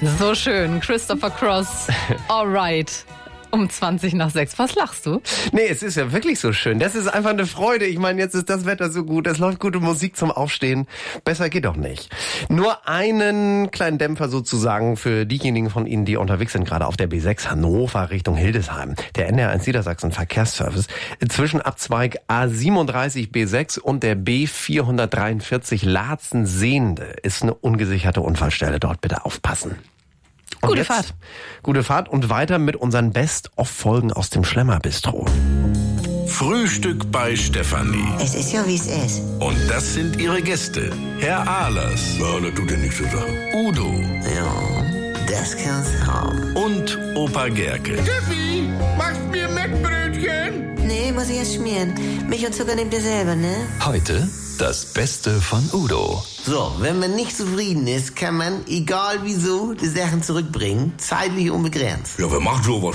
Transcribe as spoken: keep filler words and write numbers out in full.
So schön. Christopher Cross. Alright. Um zwanzig nach sechs. Was lachst du? Nee, es ist ja wirklich so schön. Das ist einfach eine Freude. Ich meine, jetzt ist das Wetter so gut. Es läuft gute Musik zum Aufstehen. Besser geht doch nicht. Nur einen kleinen Dämpfer sozusagen für diejenigen von Ihnen, die unterwegs sind, gerade auf der B sechs Hannover Richtung Hildesheim. Der N D R eins Niedersachsen Verkehrsservice zwischen Abzweig A siebenunddreißig B sechs und der B vierhundertdreiundvierzig Laatzen-Sehende ist eine ungesicherte Unfallstelle. Dort bitte aufpassen. Und Gute jetzt, Fahrt. Gute Fahrt und weiter mit unseren Best-of-Folgen aus dem Schlemmer-Bistro. Frühstück bei Stefanie. Es ist ja, wie es ist. Und das sind ihre Gäste. Herr Ahlers. Ja, das tut ja nichts zu sagen. Udo. Ja, das kann's haben. Und Opa Gerke. Steffi, machst mir Mettbrötchen? Nee, muss ich erst schmieren. Milch und Zucker nehmt ihr selber, ne? Heute das Beste von Udo. So, wenn man nicht zufrieden ist, kann man, egal wieso, die Sachen zurückbringen. Zeitlich unbegrenzt. Ja, wer macht sowas?